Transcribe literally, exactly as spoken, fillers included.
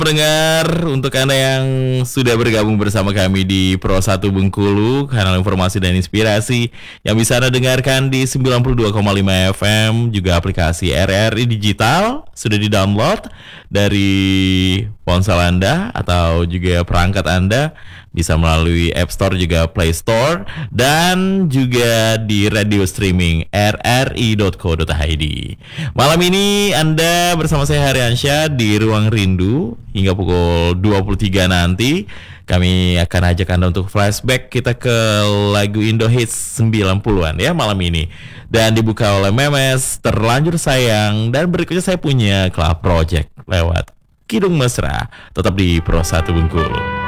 Pendengar, untuk Anda yang sudah bergabung bersama kami di Pro satu Bengkulu, kanal informasi dan inspirasi yang bisa Anda dengarkan di sembilan puluh dua koma lima F M, juga aplikasi R R I Digital sudah di-download dari ponsel Anda atau juga perangkat Anda, bisa melalui App Store juga Play Store, dan juga di radio streaming r r i dot co dot i d. Malam ini Anda bersama saya Haryansyah di Ruang Rindu hingga pukul dua puluh tiga nanti. Kami akan ajak Anda untuk flashback kita ke lagu Indo Hits sembilan puluhan ya malam ini. Dan dibuka oleh Memes, Terlanjur Sayang, dan berikutnya saya punya Club Project lewat Kidung Mesra. Tetap di Pro satu Bengkulu.